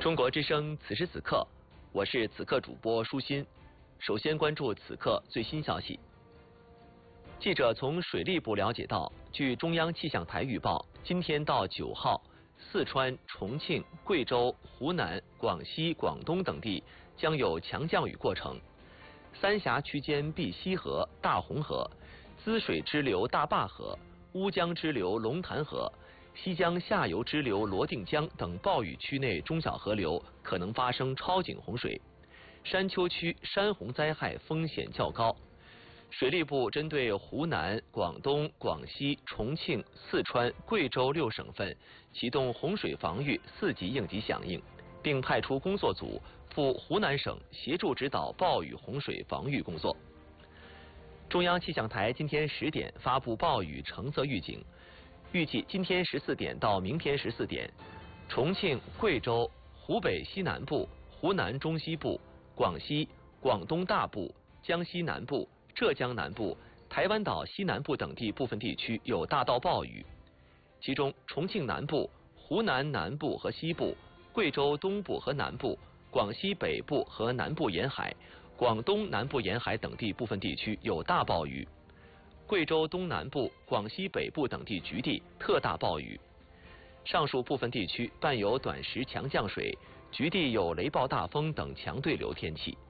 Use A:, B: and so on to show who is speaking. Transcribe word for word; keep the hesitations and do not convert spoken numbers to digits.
A: 中国之声此时此刻，我是此刻主播舒心。首先关注此刻最新消息。记者从水利部了解到，据中央气象台预报，今天到九号，四川、重庆、贵州、湖南、广西、广东等地将有强降雨过程。三峡区间碧溪河、大红河、滋水支流大坝河、乌江支流龙潭河、西江下游支流罗定江等暴雨区内中小河流可能发生超警洪水，山丘区山洪灾害风险较高。水利部针对湖南、广东、广西、重庆、四川、贵州六省份启动洪水防御四级应急响应，并派出工作组赴湖南省协助指导暴雨洪水防御工作。中央气象台今天十点发布暴雨橙色预警，预计今天十四点到明天十四点，重庆、贵州、湖北西南部、湖南中西部、广西、广东大部、江西南部、浙江南部、台湾岛西南部等地部分地区有大到暴雨，其中重庆南部、湖南南部和西部、贵州东部和南部、广西北部和南部沿海、广东南部沿海等地部分地区有大暴雨，贵州东南部、广西北部等地局地特大暴雨。上述部分地区伴有短时强降水，局地有雷暴大风等强对流天气。